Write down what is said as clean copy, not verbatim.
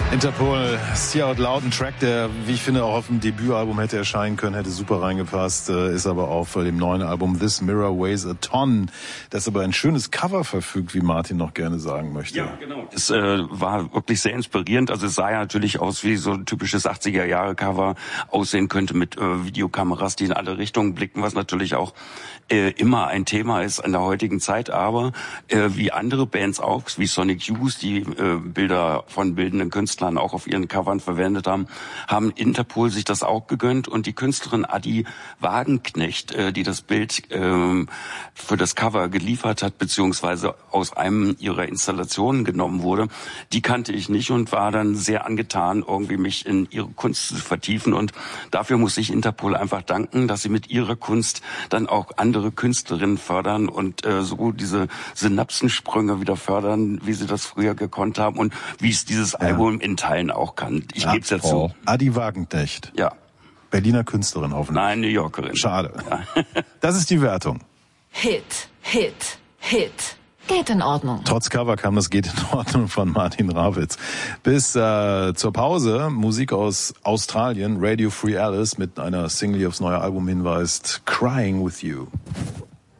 Interpol, See Out Loud, ein Track, der, wie ich finde, auch auf dem Debütalbum hätte erscheinen können, hätte super reingepasst, ist aber auf dem neuen Album This Mirror Weighs a Ton, das aber ein schönes Cover verfügt, wie Martin noch gerne sagen möchte. Ja, genau. Es war wirklich sehr inspirierend. Also es sah ja natürlich aus, wie so ein typisches 80er-Jahre-Cover aussehen könnte, mit Videokameras, die in alle Richtungen blicken, was natürlich auch immer ein Thema ist in der heutigen Zeit, aber wie andere Bands auch, wie Sonic Youth, die Bilder von bildenden Künstlern auch auf ihren Covern verwendet haben, haben Interpol sich das auch gegönnt und die Künstlerin Adi Wagenknecht, die das Bild für das Cover geliefert hat, beziehungsweise aus einem ihrer Installationen genommen wurde, die kannte ich nicht und war dann sehr angetan, irgendwie mich in ihre Kunst zu vertiefen, und dafür muss ich Interpol einfach danken, dass sie mit ihrer Kunst dann auch andere Künstlerinnen fördern und so diese Synapsensprünge wieder fördern, wie sie das früher gekonnt haben und wie es dieses Album in Teilen auch kann. Ich gebe es ja zu. Adi Wagenknecht. Ja. Berliner Künstlerin hoffentlich. Nein, New Yorkerin. Schade. Ja. Das ist die Wertung. Hit, Hit, Hit. Geht in Ordnung. Trotz Cover kam das Geht in Ordnung von Martin Rawitz. Bis zur Pause Musik aus Australien. Radio Free Alice mit einer Single, die aufs neue Album hinweist. Crying with You.